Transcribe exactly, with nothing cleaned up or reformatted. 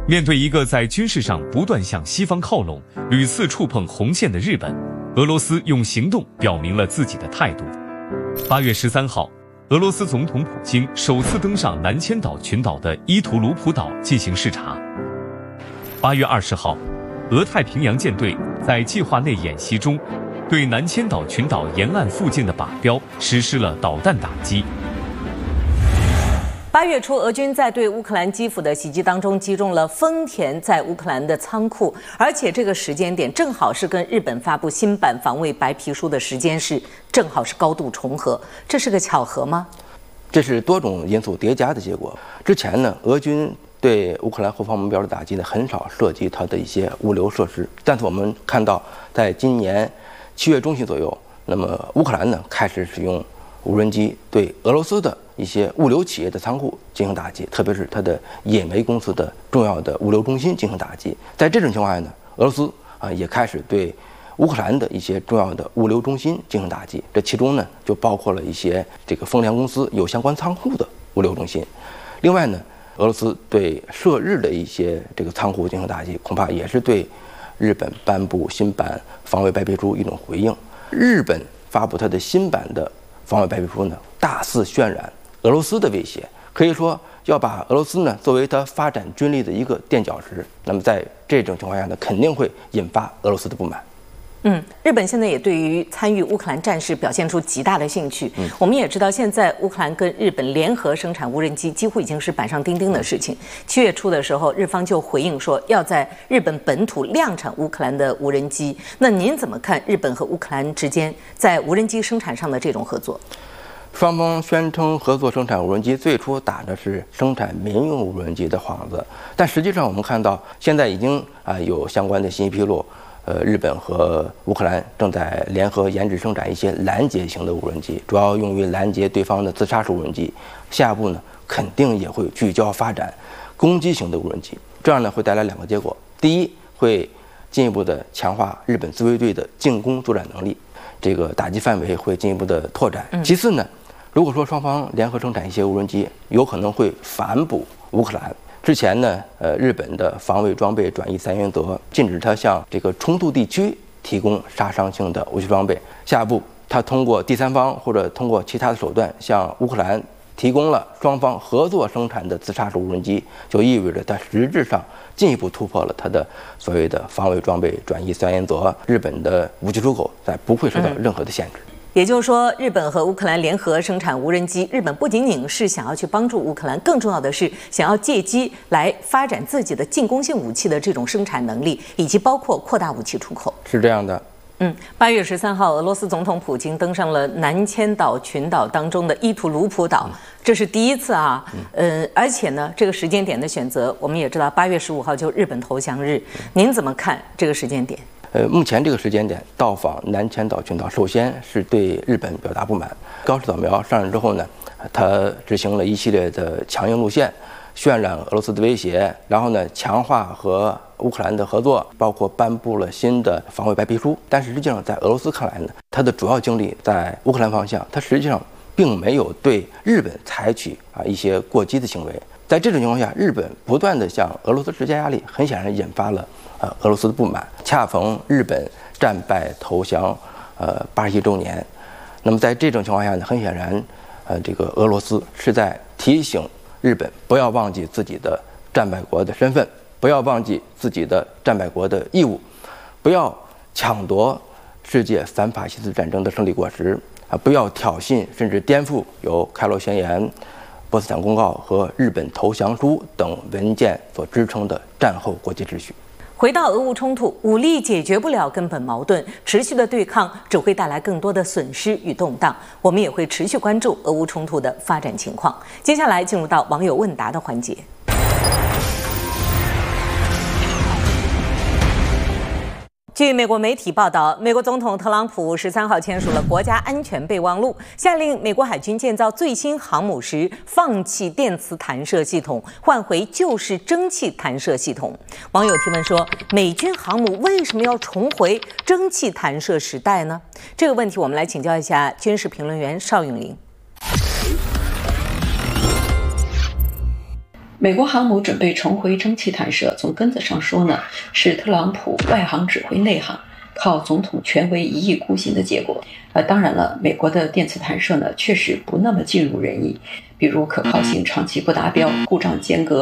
面对一个在军事上不断向西方靠拢、屡次触碰红线的日本，俄罗斯用行动表明了自己的态度。八月十三号，俄罗斯总统普京首次登上南千岛群岛的伊图鲁普岛进行视察。八月二十号，俄太平洋舰队在计划内演习中，对南千岛群岛沿岸附近的靶标实施了导弹打击。 八月初，俄军在对乌克兰基辅的袭击当中击中了丰田在乌克兰的仓库，而且这个时间点正好是跟日本发布新版防卫白皮书的时间是正好是高度重合，这是个巧合吗？ 这是多种因素叠加的结果。之前呢，俄军对乌克兰后方目标的打击呢，很少涉及它的一些物流设施，但是我们看到，在今年七月中旬左右，那么乌克兰呢开始使用无人机对俄罗斯的一些物流企业的仓库进行打击，特别是它的野煤公司的重要的物流中心进行打击。在这种情况下呢，俄罗斯啊也开始对乌克兰的一些重要的物流中心进行打击，这其中呢就包括了一些这个丰田公司有相关仓库的物流中心。另外呢，俄罗斯对涉日的一些这个仓库进行打击，恐怕也是对日本颁布新版防卫白皮书一种回应。日本发布它的新版的防卫白皮书呢，大肆渲染俄罗斯的威胁，可以说要把俄罗斯呢作为它发展军力的一个垫脚石。那么在这种情况下呢，肯定会引发俄罗斯的不满。 嗯，日本现在也对于参与乌克兰战事表现出极大的兴趣。嗯，我们也知道，现在乌克兰跟日本联合生产无人机，几乎已经是板上钉钉的事情。七月初的时候，日方就回应说要在日本本土量产乌克兰的无人机。那您怎么看日本和乌克兰之间在无人机生产上的这种合作？ 双方宣称合作生产无人机，最初打的是生产民用无人机的幌子，但实际上我们看到，现在已经啊有相关的信息披露。呃，日本和乌克兰正在联合研制生产一些拦截型的无人机，主要用于拦截对方的自杀式无人机。下一步呢，肯定也会聚焦发展攻击型的无人机。这样呢，会带来两个结果：第一，会进一步的强化日本自卫队的进攻作战能力，这个打击范围会进一步的拓展；其次呢，如果说双方联合生产一些无人机，有可能会反哺乌克兰。之前呢，呃，日本的防卫装备转移三原则禁止它向这个冲突地区提供杀伤性的武器装备。下一步，它通过第三方或者通过其他的手段向乌克兰提供了双方合作生产的自杀式无人机，就意味着它实质上进一步突破了它的所谓的防卫装备转移三原则。日本的武器出口再不会受到任何的限制。嗯也就是说，日本和乌克兰联合生产无人机，日本不仅仅是想要去帮助乌克兰，更重要的是想要借机来发展自己的进攻性武器的这种生产能力，以及包括扩大武器出口。 是这样的。 嗯，八月十三号，俄罗斯总统普京登上了南千岛群岛当中的伊图鲁普岛，这是第一次啊。呃，而且呢，这个时间点的选择，我们也知道，八月十五号就日本投降日，您怎么看这个时间点？ 呃，目前这个时间点到访南千岛群岛，首先是对日本表达不满。高市早苗上任之后呢，他执行了一系列的强硬路线，渲染俄罗斯的威胁，然后呢，强化和乌克兰的合作，包括颁布了新的防卫白皮书。但是实际上，在俄罗斯看来呢，他的主要精力在乌克兰方向，他实际上并没有对日本采取啊一些过激的行为。在这种情况下，日本不断地向俄罗斯施加压力，很显然引发了呃俄罗斯的不满。恰逢日本战败投降呃八十一周年，那么在这种情况下呢，很显然，呃这个俄罗斯是在提醒日本不要忘记自己的战败国的身份，不要忘记自己的战败国的义务，不要抢夺世界反法西斯战争的胜利果实啊！不要挑衅甚至颠覆由开罗宣言、波茨坦公告和日本投降书等文件所支撑的战后国际秩序。 回到俄乌冲突，武力解决不了根本矛盾，持续的对抗只会带来更多的损失与动荡。我们也会持续关注俄乌冲突的发展情况。接下来进入到网友问答的环节。据美国媒体报道，美国总统特朗普十三号签署了国家安全备忘录，下令美国海军建造最新航母时放弃电磁弹射系统，换回旧式蒸汽弹射系统。网友提问说，美军航母为什么要重回蒸汽弹射时代呢？这个问题我们来请教一下军事评论员邵永林。 美国航母准备重回蒸汽弹射，从根子上说呢，是特朗普外行指挥内行，靠总统权威一意孤行的结果。呃，当然了，美国的电磁弹射呢，确实不那么尽如人意，比如可靠性长期不达标，故障间隔